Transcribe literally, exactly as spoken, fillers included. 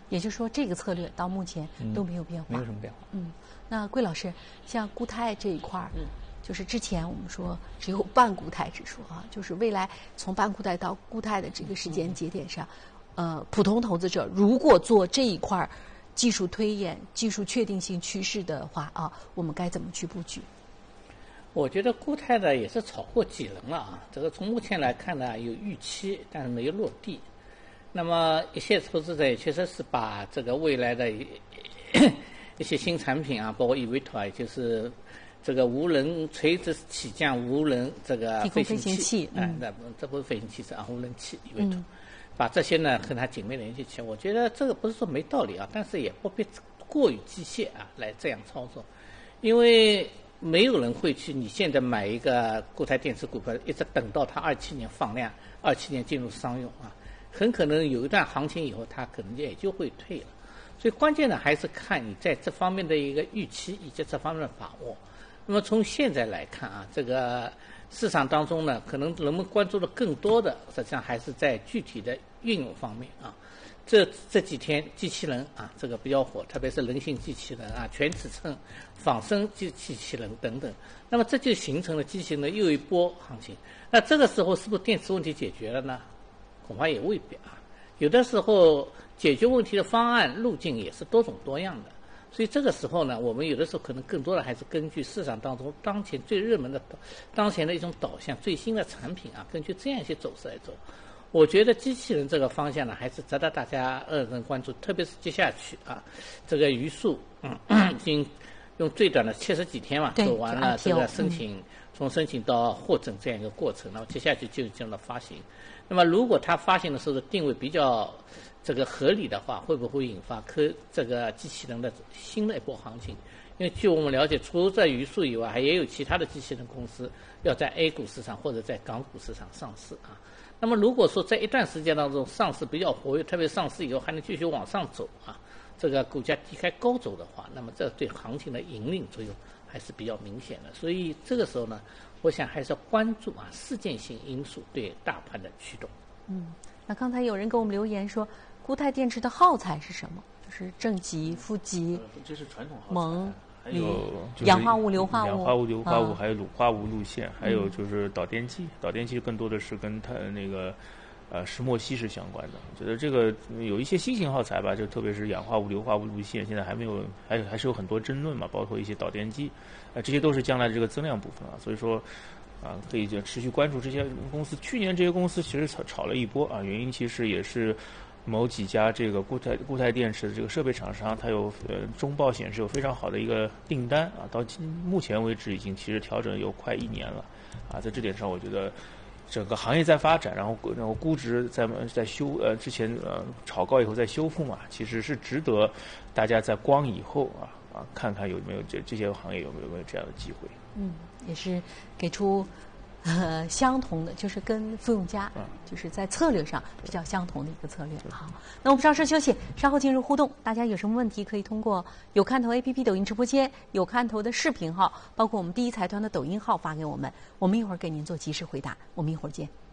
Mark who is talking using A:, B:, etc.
A: 也就是说，这个策略到目前都没有变化，
B: 嗯、没有什么变化。
A: 嗯，那桂老师，像固态这一块儿，嗯，就是之前我们说只有半固态指数啊，就是未来从半固态到固态的这个时间节点上，嗯、呃，普通投资者如果做这一块儿技术推演、技术确定性趋势的话啊，我们该怎么去布局？
B: 我觉得固态的也是炒过几轮了啊，这个从目前来看呢，有预期，但是没有落地。那么一些投资者也确实是把这个未来的一些新产品啊，包括 eVTOL 也就是这个无人垂直起降无人这个飞行器，
A: 器
B: 哎、嗯，那这不是飞行器是啊，无人器 eVTOL、嗯，把这些呢和它紧密联系起来。我觉得这个不是说没道理啊，但是也不必过于机械啊来这样操作，因为没有人会去你现在买一个固态电池股票，一直等到它二七年放量，二七年进入商用啊，很可能有一段行情以后，它可能也就会退了。所以关键呢，还是看你在这方面的一个预期以及这方面的把握。那么从现在来看啊，这个市场当中呢，可能人们关注的更多的，实际上还是在具体的运用方面啊。这这几天机器人啊，这个比较火，特别是人性机器人啊、全尺寸仿生机机器人等等。那么这就形成了机器人的又一波行情。那这个时候是不是电池问题解决了呢？恐怕也未必啊。有的时候解决问题的方案路径也是多种多样的。所以这个时候呢，我们有的时候可能更多的还是根据市场当中当前最热门的、当前的一种导向、最新的产品啊，根据这样一些走势来走。我觉得机器人这个方向呢，还是值得大家认真关注，特别是接下去啊，这个余数嗯已经用最短的七十几天嘛走完了这个申请、嗯，从申请到获准这样一个过程，那么接下去就进入了发行。那么如果它发行的时候的定位比较这个合理的话，会不会引发科这个机器人的新的一波行情？因为据我们了解，除了在余数以外，还也有其他的机器人公司要在 A 股市场或者在港股市场上市啊。那么如果说在一段时间当中上市比较活跃，特别上市以后还能继续往上走啊，这个股价低开高走的话，那么这对行情的引领作用还是比较明显的。所以这个时候呢，我想还是要关注啊事件性因素对大盘的驱动。
A: 嗯，那刚才有人给我们留言说，固态电池的耗材是什么？就是正极、负极、
C: 呃、这是传统耗材。
A: 锰。
C: 还有
A: 氧化物、硫化物、
C: 氧化物、硫化物，
A: 啊、
C: 还有卤化物路线，还有就是导电器。嗯、导电器更多的是跟它那个呃石墨烯是相关的。我觉得这个有一些新型耗材吧，就特别是氧化物、硫化物路线，现在还没有，还有还是有很多争论嘛，包括一些导电机，啊、呃，这些都是将来的这个增量部分啊。所以说，啊，可以就持续关注这些公司。去年这些公司其实炒炒了一波啊，原因其实也是。某几家这个固态固态电池的这个设备厂商，它有呃中报显示有非常好的一个订单啊，到目前为止已经其实调整有快一年了啊，在这点上我觉得整个行业在发展，然后然后估值在在修呃之前呃炒高以后再修复嘛，其实是值得大家在光以后啊啊看看有没有这这些行业有没有没有这样的机会。
A: 嗯，也是给出。呃，相同的就是跟富永嘉，
C: 嗯、
A: 就是在策略上比较相同的一个策略。好，那我们稍事休息，稍后进入互动。大家有什么问题可以通过有看头 A P P 抖音直播间、有看头的视频号，包括我们第一财团的抖音号发给我们，我们一会儿给您做及时回答。我们一会儿见。